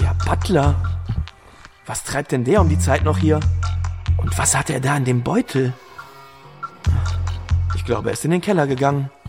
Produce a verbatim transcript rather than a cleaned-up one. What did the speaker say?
Der Butler? Was treibt denn der um die Zeit noch hier? Und was hat er da in dem Beutel? Ich glaube, er ist in den Keller gegangen.